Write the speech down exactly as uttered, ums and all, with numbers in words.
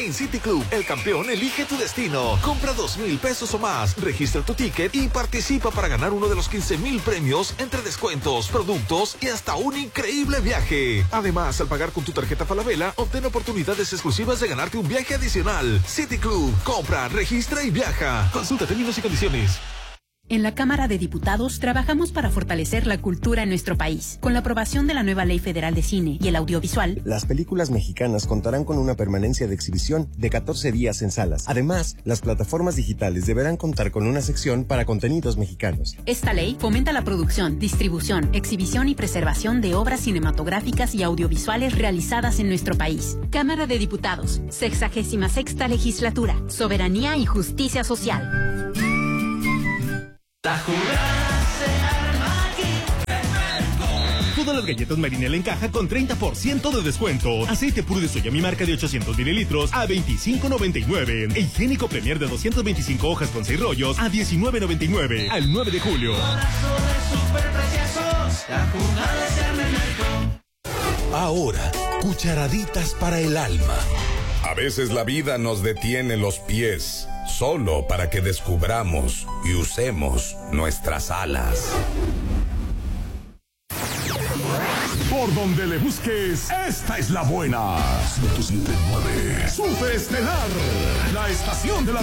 En City Club, el campeón elige tu destino. Compra dos mil pesos o más, registra tu ticket y participa para ganar uno de los quince mil premios entre descuentos, productos y hasta un increíble viaje. Además, al pagar con tu tarjeta Falabella, obtén oportunidades exclusivas de ganarte un viaje adicional. City Club, compra, registra y viaja. Consulta términos y condiciones. En la Cámara de Diputados trabajamos para fortalecer la cultura en nuestro país. Con la aprobación de la nueva Ley Federal de Cine y el Audiovisual, las películas mexicanas contarán con una permanencia de exhibición de catorce días en salas. Además, las plataformas digitales deberán contar con una sección para contenidos mexicanos. Esta ley fomenta la producción, distribución, exhibición y preservación de obras cinematográficas y audiovisuales realizadas en nuestro país. Cámara de Diputados, sexagésima sexta legislatura, soberanía y justicia social. La jugada se arma aquí. Todas las galletas Marinela en caja con treinta por ciento de descuento. Aceite puro de soya mi marca de ochocientos mililitros a veinticinco noventa y nueve. E higiénico Premier de doscientas veinticinco hojas con seis rollos a diecinueve noventa y nueve. Al nueve de julio. La jugada se arma en México. Ahora, cucharaditas para el alma. A veces la vida nos detiene los pies, solo para que descubramos y usemos nuestras alas. Por donde le busques, esta es la buena. ciento siete punto nueve. Super Estelar, la estación de la